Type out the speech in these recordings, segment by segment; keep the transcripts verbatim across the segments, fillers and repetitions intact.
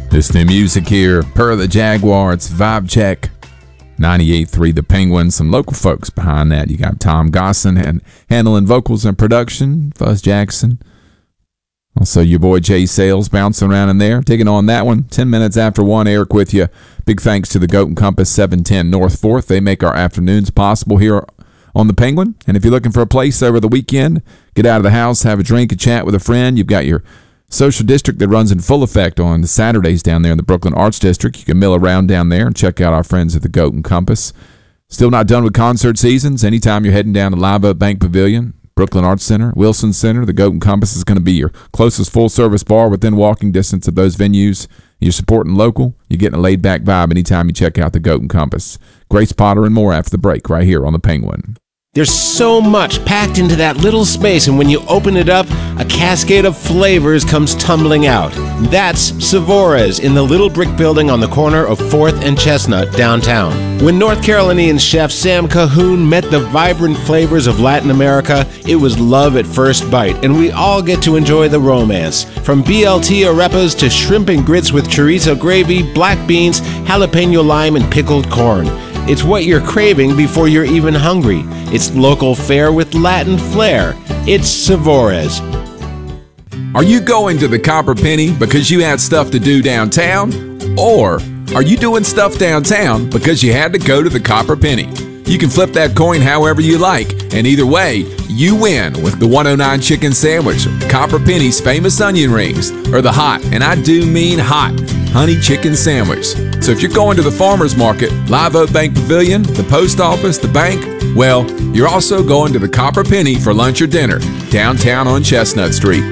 This new music here, Per the Jaguar, it's Vibe Check, ninety-eight point three The Penguin. Some local folks behind that. You got Tom Gosson and handling vocals and production, Fuzz Jackson. Also, your boy Jay Sales bouncing around in there, digging on that one. Ten minutes after one, Eric with you. Big thanks to the Goat and Compass seven ten North fourth. They make our afternoons possible here on the Penguin. And if you're looking for a place over the weekend, get out of the house, have a drink, a chat with a friend. You've got your social district that runs in full effect on the Saturdays down there in the Brooklyn Arts District. You can mill around down there and check out our friends at the Goat and Compass. Still not done with concert seasons. Anytime you're heading down to Live Oak Bank Pavilion, Brooklyn Arts Center, Wilson Center, the Goat and Compass is going to be your closest full-service bar within walking distance of those venues. You're supporting local. You're getting a laid-back vibe anytime you check out the Goat and Compass. Grace Potter and more after the break right here on the Penguin. There's so much packed into that little space, and when you open it up, a cascade of flavors comes tumbling out. That's Savora's in the little brick building on the corner of fourth and Chestnut downtown. When North Carolinian chef Sam Cahoon met the vibrant flavors of Latin America, it was love at first bite, and we all get to enjoy the romance. From B L T arepas to shrimp and grits with chorizo gravy, black beans, jalapeno lime, and pickled corn. It's what you're craving before you're even hungry. It's local fare with Latin flair. It's Savora's. Are you going to the Copper Penny because you had stuff to do downtown? Or are you doing stuff downtown because you had to go to the Copper Penny? You can flip that coin however you like, and either way, you win with the one oh nine Chicken Sandwich, Copper Penny's famous onion rings, or the hot, and I do mean hot, honey chicken sandwich. So if you're going to the farmer's market, Live Oak Bank Pavilion, the post office, the bank, well, you're also going to the Copper Penny for lunch or dinner, downtown on Chestnut Street.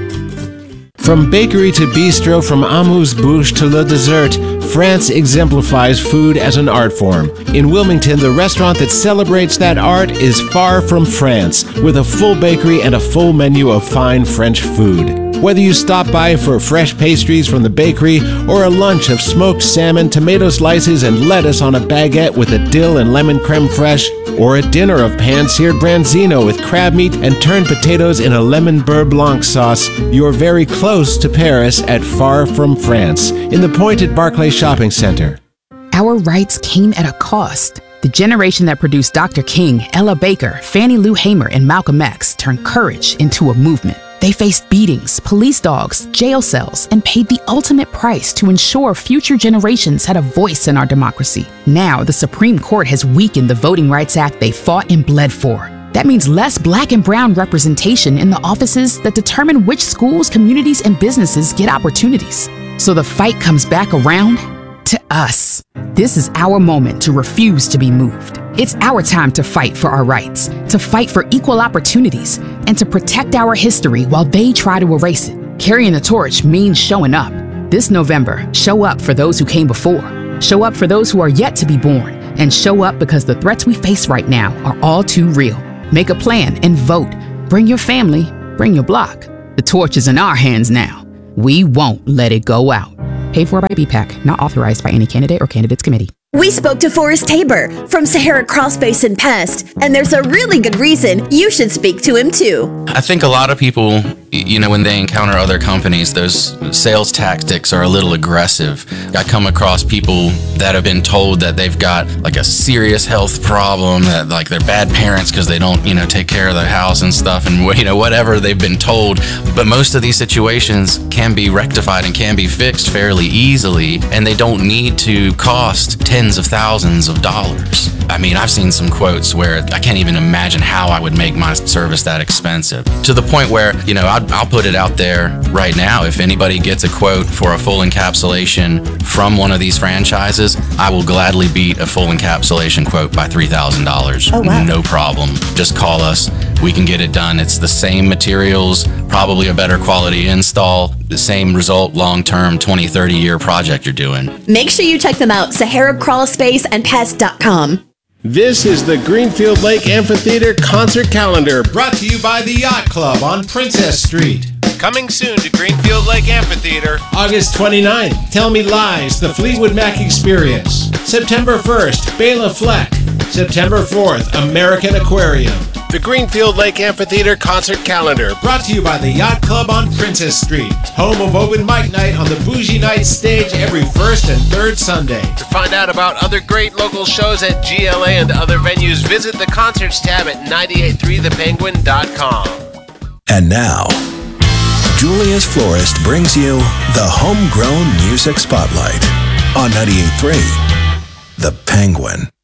From bakery to bistro, from amuse-bouche to le dessert, France exemplifies food as an art form. In Wilmington, the restaurant that celebrates that art is Far From France, with a full bakery and a full menu of fine French food. Whether you stop by for fresh pastries from the bakery or a lunch of smoked salmon, tomato slices, and lettuce on a baguette with a dill and lemon creme fraiche, or a dinner of pan-seared branzino with crab meat and turned potatoes in a lemon beurre blanc sauce, you're very close to Paris at Far From France, in the Point at Barclay Shopping Center. Our rights came at a cost. The generation that produced Doctor King, Ella Baker, Fannie Lou Hamer, and Malcolm X turned courage into a movement. They faced beatings, police dogs, jail cells, and paid the ultimate price to ensure future generations had a voice in our democracy. Now, the Supreme Court has weakened the Voting Rights Act they fought and bled for. That means less black and brown representation in the offices that determine which schools, communities, and businesses get opportunities. So the fight comes back around to us. This is our moment to refuse to be moved. It's our time to fight for our rights, to fight for equal opportunities, and to protect our history while they try to erase it. Carrying the torch means showing up. This November, show up for those who came before. Show up for those who are yet to be born. And show up because the threats we face right now are all too real. Make a plan and vote. Bring your family, bring your block. The torch is in our hands now. We won't let it go out. Paid for by B PAC, not authorized by any candidate or candidates committee. We spoke to Forrest Tabor from Sahara Crawl Space and Pest, and there's a really good reason you should speak to him too. I think a lot of people, you know, when they encounter other companies, those sales tactics are a little aggressive. I come across people that have been told that they've got like a serious health problem, that like they're bad parents because they don't, you know, take care of their house and stuff, and you know, whatever they've been told. But most of these situations can be rectified and can be fixed fairly easily, and they don't need to cost tens of thousands of dollars. I mean, I've seen some quotes where I can't even imagine how I would make my service that expensive, to the point where, you know, I'll, I'll put it out there right now. If anybody gets a quote for a full encapsulation from one of these franchises, I will gladly beat a full encapsulation quote by three thousand dollars. Oh, wow. No problem. Just call us. We can get it done. It's the same materials, probably a better quality install, the same result, long-term, twenty, thirty year project you're doing. Make sure you check them out, Sahara Crawl Space and Pest dot com. This is the Greenfield Lake Amphitheater Concert Calendar, brought to you by the Yacht Club on Princess Street. Coming soon to Greenfield Lake Amphitheater. August twenty-ninth, Tell Me Lies, the Fleetwood Mac Experience. September first, Bela Fleck. September fourth, American Aquarium. The Greenfield Lake Amphitheater Concert Calendar, brought to you by the Yacht Club on Princess Street, home of Open Mic Night on the Bougie Nights stage every first and third Sunday. To find out about other great local shows at G L A and other venues, visit the Concerts tab at nine eight three the penguin dot com. And now, Julius Florist brings you the Homegrown Music Spotlight on ninety-eight point three The Penguin.